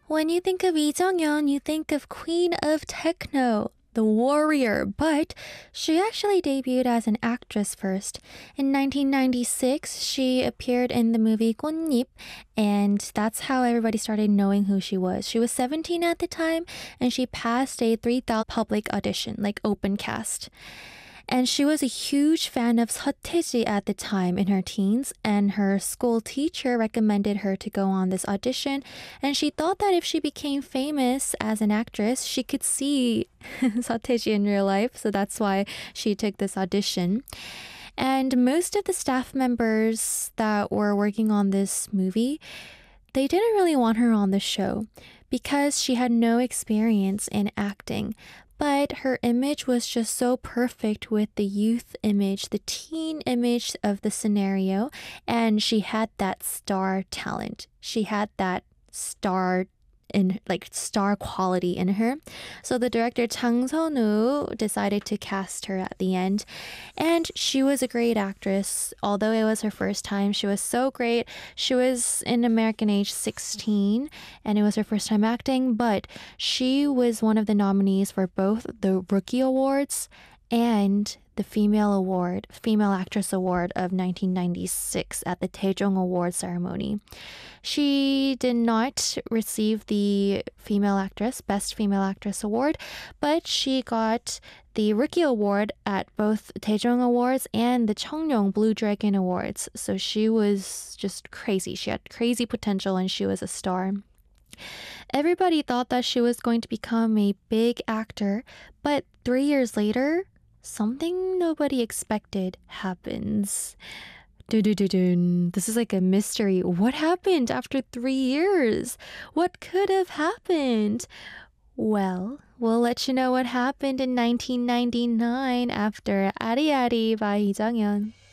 When you think of Lee Jung-yeon, you think of Queen of Techno, the warrior, but she actually debuted as an actress first. In 1996, she appeared in the movie 꽃잎, and that's how everybody started knowing who she was. She was 17 at the time, and she passed a 3,000 public audition, like open cast. And she was a huge fan of Seo at the time in her teens, and her school teacher recommended her to go on this audition. And she thought that if she became famous as an actress, she could see Seo in real life. So that's why she took this audition. And most of the staff members that were working on this movie, they didn't really want her on the show because she had no experience in acting. But her image was just so perfect with the youth image, the teen image of the scenario, and she had that star talent. She had that star quality in her. So the director Chang Seon-woo decided to cast her at the end, and she was a great actress. Although it was her first time, she was so great. She was in American age 16, and it was her first time acting, but she was one of the nominees for both the Rookie Awards and the Female Actress Award of 1996 at the Daejong Award ceremony. She did not receive the Best Female Actress Award, but she got the Rookie Award at both Daejong Awards and the Cheongryong Blue Dragon Awards. So she was just crazy. She had crazy potential and she was a star. Everybody thought that she was going to become a big actor, but 3 years later, something nobody expected happens. Dun-dun-dun-dun. This is like a mystery. What happened after 3 years? What could have happened? Well, we'll let you know what happened in 1999 after Ari Ari by Lee Jung-yeon.